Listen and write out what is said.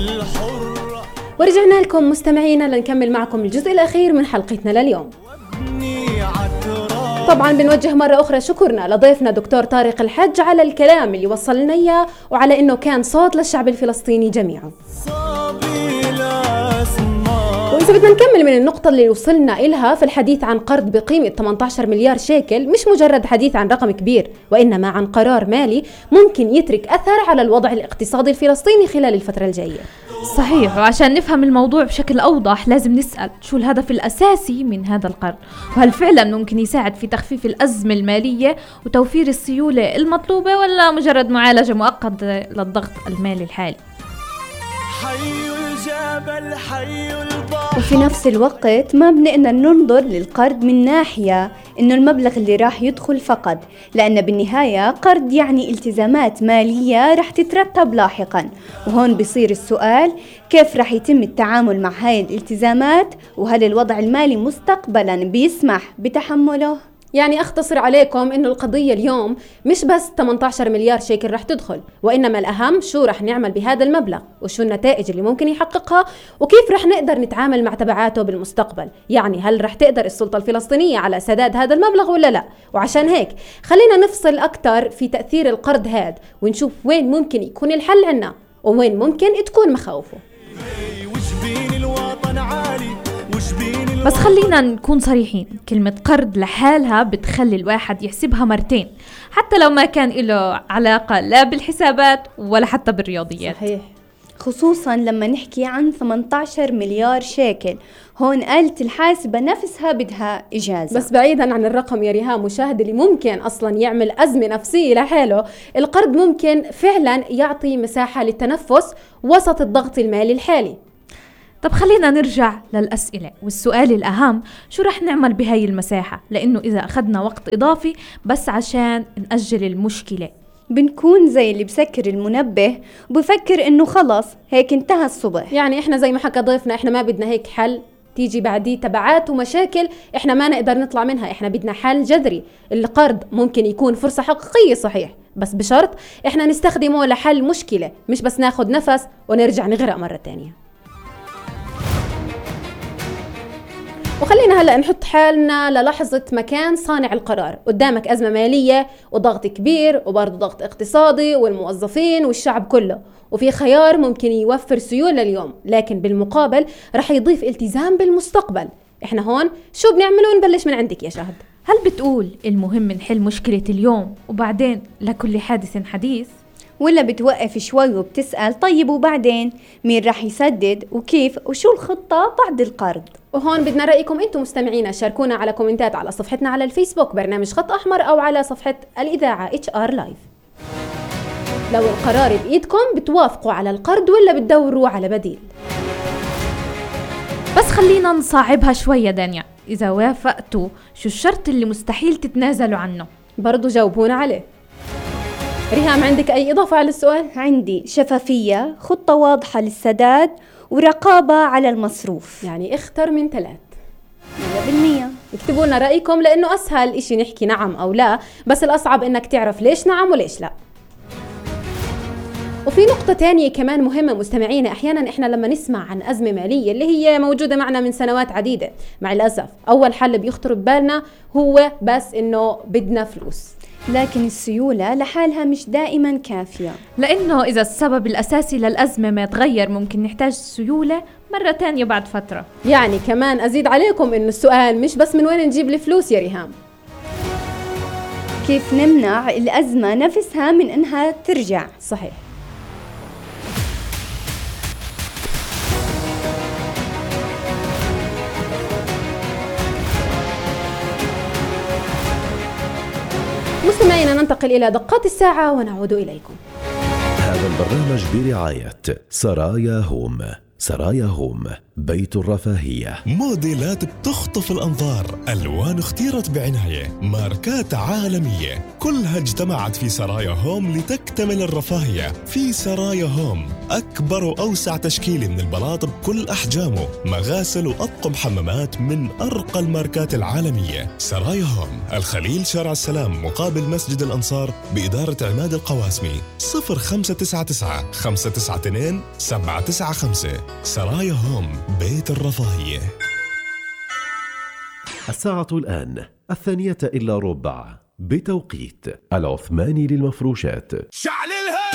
ورجعنا لكم مستمعينا لنكمل معكم الجزء الأخير من حلقتنا لليوم. طبعا بنوجه مرة أخرى شكرنا لضيفنا دكتور طارق الحج على الكلام اللي وصلنا إياه وعلى إنه كان صوت للشعب الفلسطيني جميعا. وإذا بدنا نكمل من النقطة اللي وصلنا إلها في الحديث عن قرض بقيمة 18 مليار شيكل، مش مجرد حديث عن رقم كبير وإنما عن قرار مالي ممكن يترك أثر على الوضع الاقتصادي الفلسطيني خلال الفترة الجاية. صحيح، وعشان نفهم الموضوع بشكل أوضح لازم نسأل شو الهدف الأساسي من هذا القرض، وهل فعلا ممكن يساعد في تخفيف الأزمة المالية وتوفير السيولة المطلوبة، ولا مجرد معالجة مؤقتة للضغط المالي الحالي؟ وفي نفس الوقت ما بنقدر ننظر للقرض من ناحية إنه المبلغ اللي راح يدخل فقط، لأن بالنهاية قرض يعني التزامات مالية راح تترتب لاحقا، وهون بيصير السؤال كيف راح يتم التعامل مع هاي الالتزامات، وهل الوضع المالي مستقبلا بيسمح بتحمله؟ يعني أختصر عليكم إنه القضية اليوم مش بس 18 مليار شيكل رح تدخل، وإنما الأهم شو رح نعمل بهذا المبلغ وشو النتائج اللي ممكن يحققها وكيف رح نقدر نتعامل مع تبعاته بالمستقبل. يعني هل رح تقدر السلطة الفلسطينية على سداد هذا المبلغ ولا لا؟ وعشان هيك خلينا نفصل أكتر في تأثير القرض هاد ونشوف وين ممكن يكون الحل عنا ووين ممكن تكون مخاوفه. بس خلينا نكون صريحين، كلمة قرض لحالها بتخلي الواحد يحسبها مرتين حتى لو ما كان له علاقة لا بالحسابات ولا حتى بالرياضيات. صحيح، خصوصا لما نحكي عن 18 مليار شيكل، هون آلة الحاسبة نفسها بدها إجازة. بس بعيدا عن الرقم يا ريهام مشاهد اللي ممكن أصلا يعمل أزمة نفسية لحاله، القرض ممكن فعلا يعطي مساحة للتنفس وسط الضغط المالي الحالي. طب خلينا نرجع للأسئلة، والسؤال الأهم شو رح نعمل بهاي المساحة، لأنه إذا أخذنا وقت إضافي بس عشان نأجل المشكلة بنكون زي اللي بسكر المنبه وبفكر إنه خلص هيك انتهى الصبح. يعني إحنا زي ما حكى ضيفنا إحنا ما بدنا هيك حل تيجي بعديه تبعات ومشاكل إحنا ما نقدر نطلع منها، إحنا بدنا حل جذري. القرض ممكن يكون فرصة حقيقية صحيح، بس بشرط إحنا نستخدمه لحل مشكلة، مش بس ناخد نفس ونرجع نغرق مرة تانية. وخلينا هلأ نحط حالنا للحظة مكان صانع القرار. قدامك أزمة مالية وضغط كبير وبرضه ضغط اقتصادي والموظفين والشعب كله، وفي خيار ممكن يوفر سيولة اليوم لكن بالمقابل رح يضيف التزام بالمستقبل. احنا هون شو بنعمل؟ ونبلش من عندك يا شهد. هل بتقول المهم نحل مشكلة اليوم وبعدين لكل حادث حديث، ولا بتوقف شوي وبتسأل طيب وبعدين مين رح يسدد وكيف وشو الخطة بعد القرض؟ وهون بدنا رأيكم انتم مستمعينا، شاركونا على كومنتات على صفحتنا على الفيسبوك برنامج خط أحمر أو على صفحة الإذاعة HR Live. لو القرار بإيدكم بتوافقوا على القرض ولا بتدوروا على بديل؟ بس خلينا نصعبها شوية دانيا، إذا وافقتوا شو الشرط اللي مستحيل تتنازلوا عنه؟ برضو جاوبونا عليه. ريهام عندك أي إضافة على السؤال؟ عندي شفافية، خطة واضحة للسداد، ورقابة على المصروف. يعني اختر من 3. 100%. اكتبوا لنا رأيكم لأنه أسهل إشي نحكي نعم أو لا، بس الأصعب إنك تعرف ليش نعم وليش لا. وفي نقطة تانية كمان مهمة مستمعينا، أحيانا إحنا لما نسمع عن أزمة مالية اللي هي موجودة معنا من سنوات عديدة، مع الأسف أول حل بيخطر ببالنا هو بس إنه بدنا فلوس، لكن السيولة لحالها مش دائما كافية، لأنه إذا السبب الأساسي للأزمة ما تغير ممكن نحتاج سيولة مرة تانية بعد فترة. يعني كمان أزيد عليكم إنه السؤال مش بس من وين نجيب الفلوس يا ريهام، كيف نمنع الأزمة نفسها من إنها ترجع. صحيح. مستمعينا ننتقل إلى دقات الساعة ونعود إليكم. هذا البرنامج برعاية سرايا هوم. بيت الرفاهية. موديلات بتخطف الأنظار، ألوان اختيرت بعناية، ماركات عالمية، كلها اجتمعت في سرايا هوم لتكتمل الرفاهية. في سرايا هوم أكبر وأوسع تشكيلة من البلاط بكل أحجامه، مغاسل وأطقم حمامات من أرقى الماركات العالمية. سرايا هوم، الخليل، شارع السلام، مقابل مسجد الأنصار، بإدارة عماد القواسمي. 0599 592 795. سرايا هوم، بيت الرفاهية. الساعة الآن 2:03 بتوقيت العثماني للمفروشات.